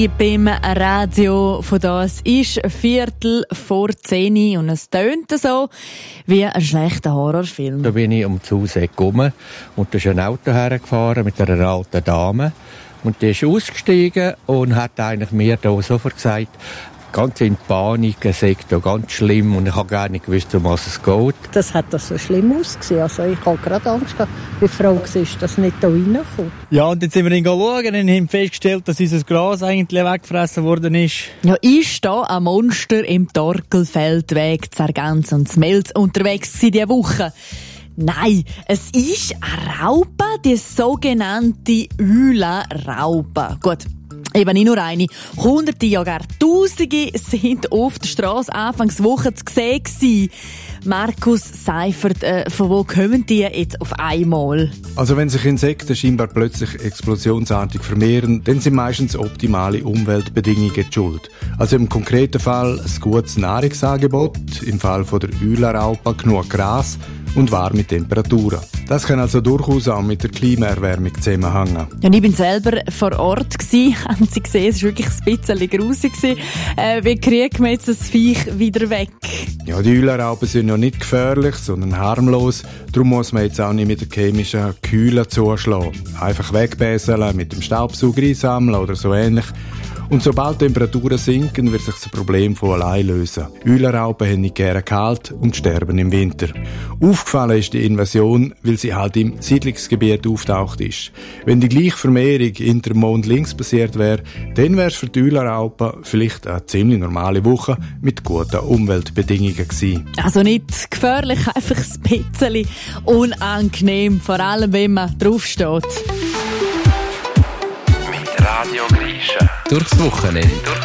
Beim Radio von das ist 9:45 und es tönt so wie ein schlechter Horrorfilm. Da bin ich um das Haus gekommen und da ist ein Auto hergefahren mit einer alten Dame. Und die ist ausgestiegen und hat eigentlich mir da sofort gesagt, ganz in Panik, es sei da ganz schlimm und ich habe gar nicht gewusst, um was es geht. Das hat so schlimm ausgesehen. Also ich habe gerade Angst gehabt, wie die Frau war, dass nicht da reinkommt. Ja, und jetzt sind wir schauen und haben festgestellt, dass unser Gras eigentlich weggefressen worden ist. Ja, ist da ein Monster im Torkelfeldweg Zergenz und Zmelz unterwegs diese Woche? Nein, es ist eine Raupe, die sogenannte Eulenraupe. Gut. Eben nicht nur eine. Hunderte, ja gar Tausende sind auf der Strasse Anfangswoche zu sehen gewesen. Markus Seifert, von wo kommen die jetzt auf einmal? Also wenn sich Insekten scheinbar plötzlich explosionsartig vermehren, dann sind meistens optimale Umweltbedingungen die schuld. Also im konkreten Fall ein gutes Nahrungsangebot, im Fall von der Eulenraupe genug Gras und warme Temperaturen. Das kann also durchaus auch mit der Klimaerwärmung zusammenhängen. Ja, ich bin selber vor Ort gewesen. Haben Sie gesehen, es war wirklich ein bisschen grusig. Wie kriegt man jetzt das Viech wieder weg? Ja, die Eulenraupen sind ja nicht gefährlich, sondern harmlos. Darum muss man jetzt auch nicht mit der chemischen Kühle zuschlagen. Einfach wegbäseln, mit dem Staubsauger einsammeln oder so ähnlich. Und sobald Temperaturen sinken, wird sich das Problem von allein lösen. Eulenraupen haben nicht gerne kalt und sterben im Winter. Aufgefallen ist die Invasion, weil sie halt im Siedlungsgebiet auftaucht ist. Wenn die gleiche Vermehrung hinter dem Mond links passiert wäre, dann wäre es für die Eulenraupen vielleicht eine ziemlich normale Woche mit guten Umweltbedingungen gewesen. Also nicht gefährlich, einfach ein bisschen unangenehm, vor allem wenn man draufsteht. Mit Radio Grisha. Durchs Wochenende.